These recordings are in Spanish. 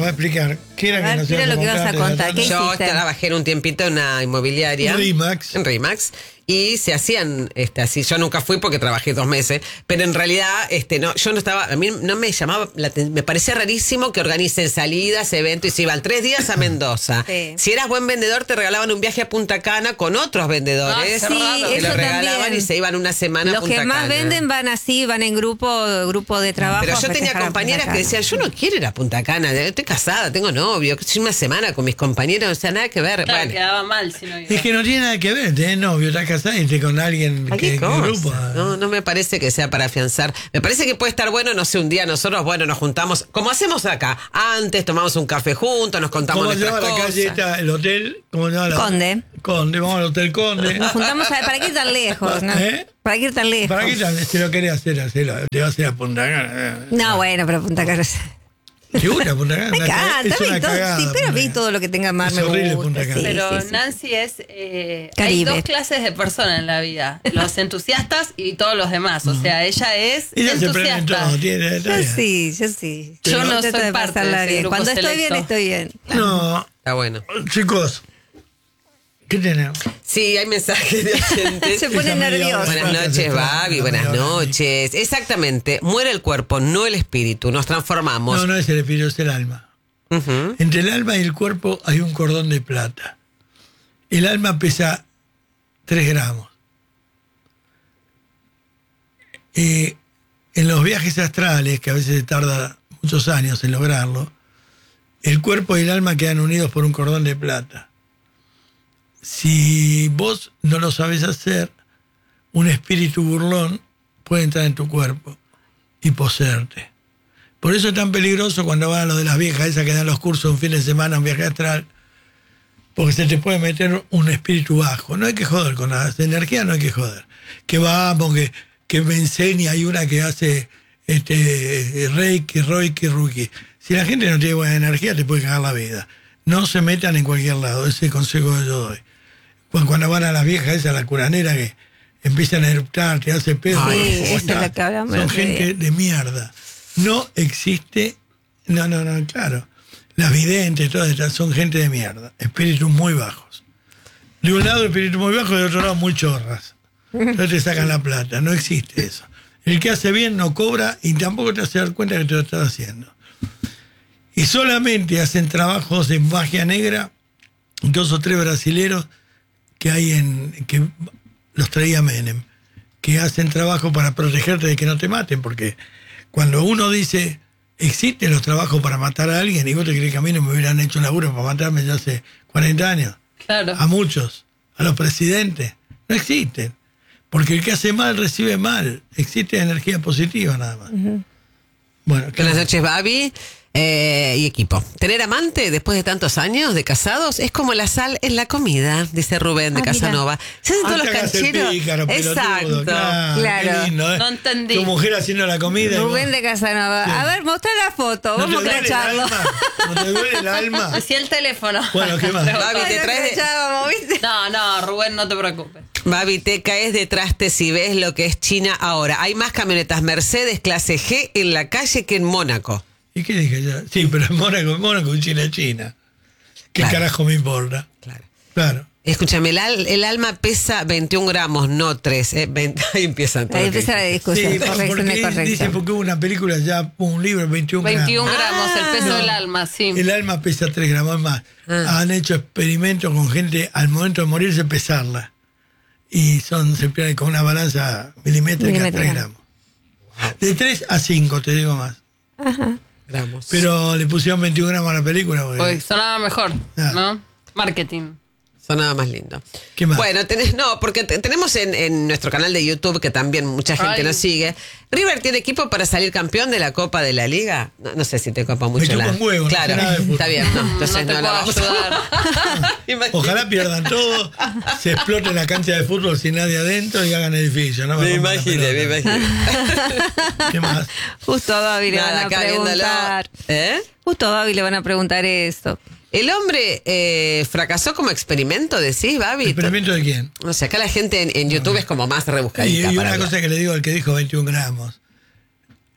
va a explicar. ¿Qué era A ver, que ¿qué era lo que ibas a contar? ¿Qué Yo hiciste? trabajé en un tiempito en una inmobiliaria. Rimax. En Rimax. Y se hacían así. Yo nunca fui porque trabajé 2 meses. Pero en realidad, no, yo no estaba. A mí no me llamaba. Me parecía rarísimo que organicen salidas, eventos y se iban 3 días a Mendoza. Sí. Si eras buen vendedor, te regalaban un viaje a Punta Cana con otros vendedores. Sí, que eso lo regalaban también. y se iban una semana a Los Punta que más Cana. venden van así, van en grupo de trabajo. Pero a yo tenía festejar a compañeras Punta que Cana. decían, yo no quiero ir a Punta Cana, estoy casada, tengo novio, estoy una semana con mis compañeros, o sea, nada que ver. Claro, Bueno, quedaba mal si no iba. Es que no tiene nada que ver, tenés novio, estás casada y estés con alguien ¿a qué que cosa? grupo. No me parece que sea para afianzar. Me parece que puede estar bueno, no sé, un día nosotros, bueno, nos juntamos, como hacemos acá. Antes tomamos un café juntos, nos contamos ¿Cómo se nuestras llama la cosas. calle esta, el hotel? ¿Cómo se llama? Conde. Conde, vamos al Hotel Conde. Nos juntamos ¿para qué ir tan lejos? ¿No? ¿Eh? ¿Para qué ir tan lejos? ¿Para qué tal? Si lo querés hacer, hacelo. Te vas a ir a Punta Cana. No, bueno, pero Punta Cana. ¿Te gusta Punta Cana? Me encanta, Es una vi todo, cagada, sí, pero Punta vi Cana. todo lo que tenga más Es me horrible gusta. Punta Cana. Sí, Pero sí. Nancy hay Caribe. 2 clases de personas en la vida: los entusiastas y todos los demás. O sea, ella es Ella se prende entusiasta. todo. Está Yo bien. sí. Yo no Trato soy de parte pasarla de ese bien. grupo Cuando estoy bien, selecto. estoy bien. No, Está bueno. chicos, ¿qué tenemos? Sí, hay mensajes de oyentes. Se pone Esa media nervioso. hora. Buenas noches, Babi, buenas noches. Exactamente, muere el cuerpo, no el espíritu, nos transformamos. No, no es el espíritu, es el alma. Ujú. Entre el alma y el cuerpo hay un cordón de plata. El alma pesa 3 gramos. En los viajes astrales, que a veces se tarda muchos años en lograrlo, el cuerpo y el alma quedan unidos por un cordón de plata. Si vos no lo sabés hacer, un espíritu burlón puede entrar en tu cuerpo y poseerte. Por eso es tan peligroso cuando van a lo de las viejas esas que dan los cursos un fin de semana, un viaje astral, porque se te puede meter un espíritu bajo. No hay que joder con las energías, no hay que joder. Que vamos, que me enseña, hay una que hace Reiki, Ruki. Si la gente no tiene buena energía, te puede cagar la vida. No se metan en cualquier lado, ese es el consejo que yo doy. Cuando van a las viejas esas, la curanera que empiezan a eruptar, te hace pedo. Sí, ¿cómo esa es está? la que hablamos el Son otro gente día. de mierda. No existe, no, claro. Las videntes, todas estas son gente de mierda, espíritus muy bajos. De un lado espíritus muy bajos, de otro lado muy chorras. Entonces te sacan la plata, no existe eso. El que hace bien no cobra y tampoco te hace dar cuenta que te lo estás haciendo. Y solamente hacen trabajos de magia negra 2 o 3 brasileros que hay que los traía Menem, que hacen trabajo para protegerte de que no te maten, porque cuando uno dice existen los trabajos para matar a alguien, y vos te crees que a mí no me hubieran hecho un laburo para matarme ya hace 40 años, Claro. a muchos, a los presidentes, no existen, porque el que hace mal recibe mal, existe energía positiva nada más. Bueno, ¿qué Buenas más? noches, Babi. Y equipo. Tener amante después de tantos años de casados es como la sal en la comida, dice Rubén de Ah, mira. Casanova. ¿Se hacen todos los Antes hagas el cancheros? pícaro, pelotudo, Exacto. Claro. Qué lindo, ¿eh? No entendí. Tu mujer haciendo la comida. y Rubén vos- de Casanova. Sí. A ver, mostrá la foto. ¿No te Vamos a duele el escracharlo. alma? ¿No te duele el alma? Decía el teléfono. Bueno, ¿qué más? Babi, te traes de- Vamos, ¿viste? No, Rubén, no te preocupes. Babi, te caes de traste si ves lo que es China ahora. Hay más camionetas Mercedes clase G en la calle que en Mónaco. ¿Y qué dije yo? Sí, pero en Mónaco, China. ¿Qué Claro. carajo me importa? Claro. Claro. Escúchame, el alma pesa 21 gramos, no 3. Ahí empiezan todos. Ahí empieza la discusión. Sí, Corrección porque de dice corrección. porque hubo una película ya, un libro, 21 21 gramos. gramos, el peso No. del alma, sí. El alma pesa 3 gramos más. Ah. Han hecho experimentos con gente al momento de morirse pesarla. Y se pierden con una balanza milimétrica 3 Milimétrica. gramos. De 3 a 5, te digo más. gramos. Pero le pusieron 21 gramos a la película. porque- Pues sonaba mejor, Ah. ¿no? Marketing. Sonaba más lindo. ¿Qué más? Bueno, porque tenemos en nuestro canal de YouTube, que también mucha gente Ay. nos sigue. ¿River tiene equipo para salir campeón de la Copa de la Liga? No sé si te copa mucho chupa la... un huevo, no Claro, sé nada de fútbol. está bien. No, No entonces te no, la puedo vamos ayudar. Imagínate. Ojalá pierdan todo, se explote la cancha de fútbol sin nadie adentro y hagan edificios. No Me rompan la imaginé, me pelota. imaginé. ¿Qué más? Justo a Babi le van Nada, a acá viéndolo. preguntar. ¿Eh? Justo a Babi le van a preguntar esto. ¿El hombre fracasó como experimento, decís, Babi? ¿Experimento de quién? O sea, acá la gente en YouTube es como más Y rebuscadita. una para hablar. cosa que le digo al que dijo 21 gramos.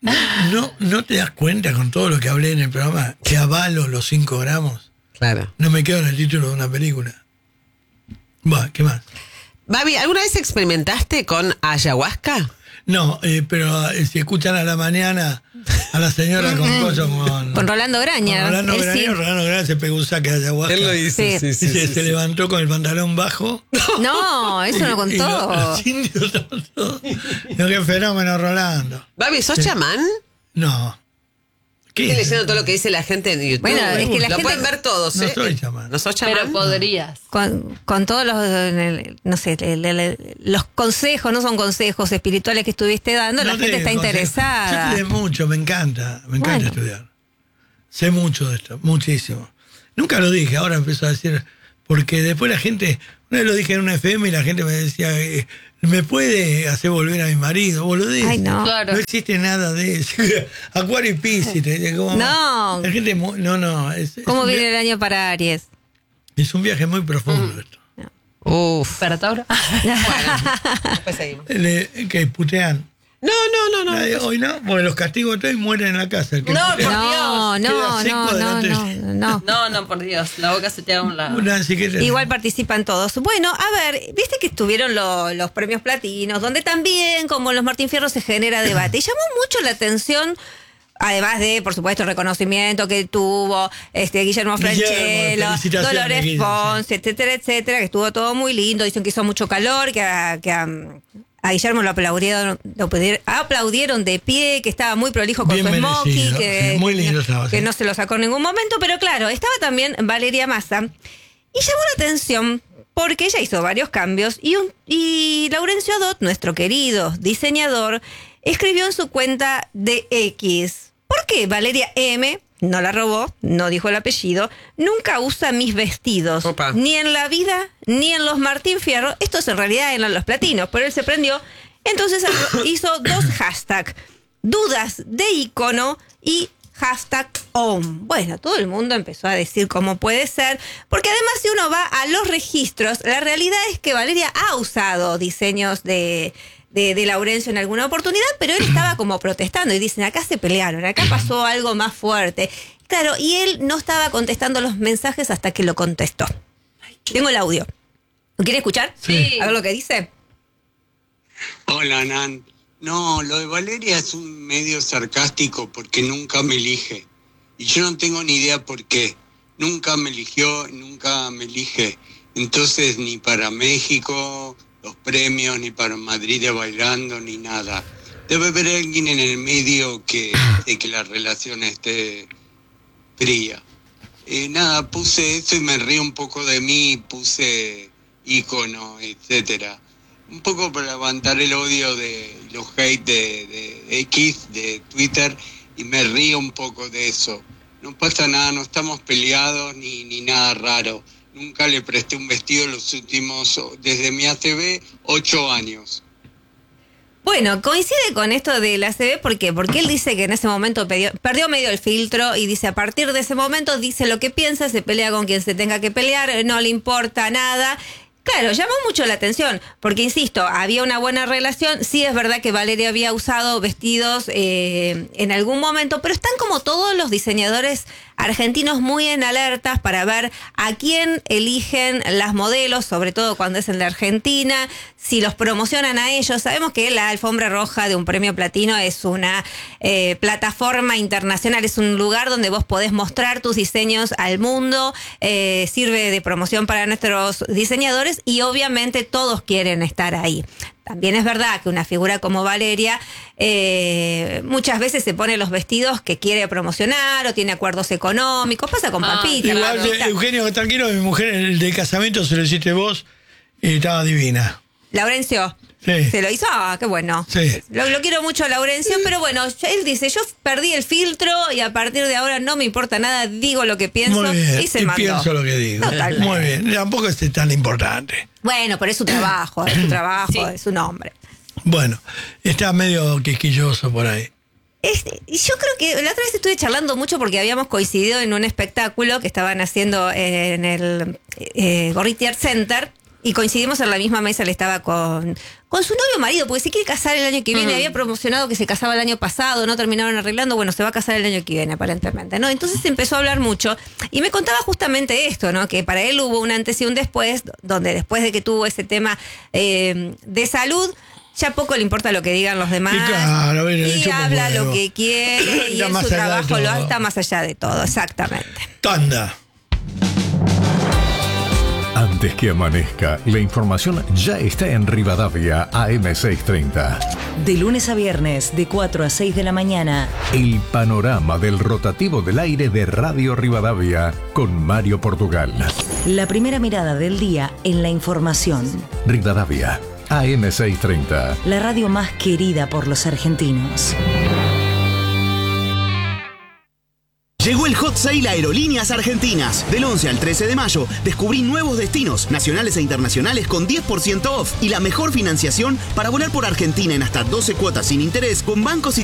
¿No te das cuenta con todo lo que hablé en el programa que avalo los 5 gramos? Claro. No me quedo en el título de una película. Bueno, ¿qué más? Babi, ¿alguna vez experimentaste con ayahuasca? No, pero si escuchan a la mañana a la señora con cosas Con Rolando Graña. Rolando Él sí. Graña se pegó un saque de ayahuasca. dice, sí, Se levantó con el pantalón bajo. No, eso no Y contó. los indios todos. No, qué fenómeno, Rolando. Babi, ¿sos chamán? No. Estoy leyendo todo lo que dice la gente en YouTube. Bueno, es que la lo gente- pueden ver todos, No ¿eh? soy chamán. ¿No sos chamán? Pero podrías. Con todos los, no sé, los consejos, no son consejos espirituales que estuviste dando, la No gente te está digo, interesada. Yo sé mucho, me encanta Bueno. estudiar. Sé mucho de esto, muchísimo. Nunca lo dije, ahora empiezo a decir, porque después la gente, una vez lo dije en una FM y la gente me decía, ¿me puede hacer volver a mi marido? Boludez. Ay, no. Claro. No existe nada de eso. Acuario y Piscis. No. La gente, no. ¿Cómo un viene el año para Aries? es un viaje muy profundo esto. Uf. ¿Para Tauro? Después seguimos. Que putean. No. Nadie- hoy no, porque los castigos todos mueren en la casa. El que No, putea, No, Queda no, seco no, no, delante no, de- no. No, por Dios. La boca se te da a un lado. Nancy, ¿qué tenés? Igual participan todos. Bueno, a ver, viste que estuvieron los premios platinos, donde también, como los Martín Fierro, se genera debate. Y llamó mucho la atención, además de, por supuesto, el reconocimiento que tuvo Guillermo Franchella, felicitaciones, Dolores Guillermo, Pons, etcétera, etcétera, que estuvo todo muy lindo. Dicen que hizo mucho calor, que a Guillermo lo aplaudieron de pie, que estaba muy prolijo con Bien su smoking, merecido, que, sí, muy lindo estaba, que sí. no se lo sacó en ningún momento, pero claro, estaba también Valeria Massa. Y llamó la atención porque ella hizo varios cambios y Laurencio Adot, nuestro querido diseñador, escribió en su cuenta de X: ¿por qué Valeria M, no la robó, no dijo el apellido, nunca usa mis vestidos? Opa. Ni en la vida, ni en los Martín Fierro. Estos en realidad eran los platinos, pero él se prendió. Entonces hizo 2 hashtags: dudas de icono y #OM. Bueno, todo el mundo empezó a decir cómo puede ser, porque además si uno va a los registros, la realidad es que Valeria ha usado diseños de Laurencio en alguna oportunidad, pero él estaba como protestando y dicen, acá se pelearon, acá pasó algo más fuerte. Claro, y él no estaba contestando los mensajes hasta que lo contestó. Tengo el audio. ¿Lo quiere escuchar? Sí. A ver lo que dice. Hola, Nan. No, lo de Valeria es un medio sarcástico porque nunca me elige. Y yo no tengo ni idea por qué. Nunca me eligió, nunca me elige. Entonces, ni para México, los premios, ni para Madrid de bailando, ni nada. Debe haber alguien en el medio que hace que la relación esté fría. Nada, puse eso y me río un poco de mí, puse ícono, etcétera. Un poco para levantar el odio de los hate de X, de Twitter, y me río un poco de eso. No pasa nada, no estamos peleados ni nada raro. Nunca le presté un vestido los últimos, desde mi ACB, 8 años. Bueno, coincide con esto de la CB, ¿por qué? Porque él dice que en ese momento perdió medio el filtro y dice, a partir de ese momento dice lo que piensa, se pelea con quien se tenga que pelear, no le importa nada. Claro, llamó mucho la atención, porque insisto, había una buena relación. Sí es verdad que Valeria había usado vestidos en algún momento, pero están como todos los diseñadores argentinos muy en alertas para ver a quién eligen las modelos, sobre todo cuando es en la Argentina, si los promocionan a ellos. Sabemos que la alfombra roja de un premio platino es una plataforma internacional, es un lugar donde vos podés mostrar tus diseños al mundo, sirve de promoción para nuestros diseñadores y obviamente todos quieren estar ahí. También es verdad que una figura como Valeria muchas veces se pone los vestidos que quiere promocionar o tiene acuerdos económicos. Pasa con Pampita. Igual, Pampita. Eugenio, tranquilo, mi mujer, el de casamiento se lo hiciste vos y estaba divina. Laurencio. Sí. Se lo hizo, qué bueno. Sí. Lo quiero mucho a Laurencio, pero bueno, él dice, yo perdí el filtro y a partir de ahora no me importa nada, digo lo que pienso Muy bien, y se y mandó. pienso lo que digo. Totalmente. Muy bien, tampoco es tan importante. Bueno, pero es su trabajo, Sí. es su nombre. Bueno, está medio quisquilloso por ahí. Yo creo que la otra vez estuve charlando mucho porque habíamos coincidido en un espectáculo que estaban haciendo en el Gorriti Art Center y coincidimos en la misma mesa. Él estaba con con su novio marido, porque se quiere casar el año que viene, había promocionado que se casaba el año pasado, no terminaron arreglando, bueno, se va a casar el año que viene aparentemente, ¿no? Entonces se empezó a hablar mucho y me contaba justamente esto, ¿no? Que para él hubo un antes y un después, donde después de que tuvo ese tema de salud, ya poco le importa lo que digan los demás. Y claro, y habla lo que quiere y Ya en más su allá de trabajo lo todo. está más allá de todo, exactamente. Tanda. Antes que amanezca, la información ya está en Rivadavia AM630. De lunes a viernes, de 4 a 6 de la mañana. El panorama del rotativo del aire de Radio Rivadavia con Mario Portugal. La primera mirada del día en la información. Rivadavia AM630. La radio más querida por los argentinos. Llegó el Hot Sale Aerolíneas Argentinas. Del 11 al 13 de mayo, descubrí nuevos destinos, nacionales e internacionales con 10% off y la mejor financiación para volar por Argentina en hasta 12 cuotas sin interés con bancos y